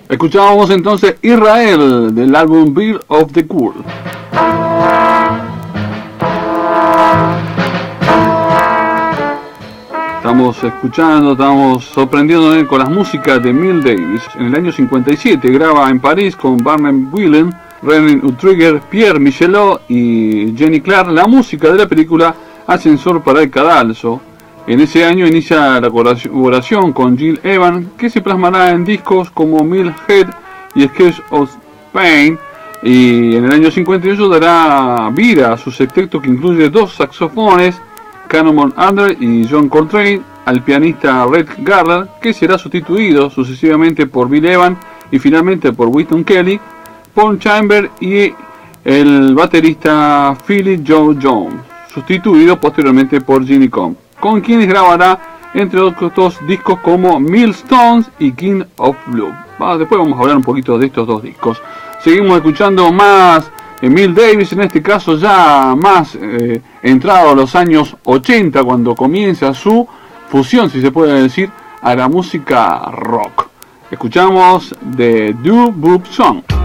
Escuchábamos entonces Israel del álbum Bill of the World. Estamos sorprendiéndonos con las músicas de Miles Davis. En el año 57 graba en París con Barnum Whelan, René Utriger, Pierre Michelot y Jenny Clark la música de la película Ascensor para el Cadalso. En ese año inicia la colaboración con Gil Evans, que se plasmará en discos como Head y Sketch of Pain, y en el año 58 dará vida a su sexteto que incluye 2 saxofones, Cannonball Adderley y John Coltrane, al pianista Red Garland, que será sustituido sucesivamente por Bill Evans y finalmente por Wynton Kelly, Paul Chambers y el baterista Philly Joe Jones, sustituido posteriormente por Jimmy Cobb, con quienes grabará entre otros discos como Millstones y King of Blue. Después vamos a hablar un poquito de estos 2 discos. Seguimos escuchando más Miles Davis, en este caso ya más entrado a los años 80, cuando comienza su fusión, si se puede decir, a la música rock. Escuchamos The Do Boop Song.